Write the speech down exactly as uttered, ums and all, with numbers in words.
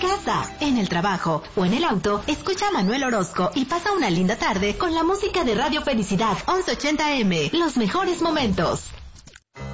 casa, en el trabajo o en el auto, escucha a Manuel Orozco y pasa una linda tarde con la música de Radio Felicidad once ochenta eme. Los mejores momentos.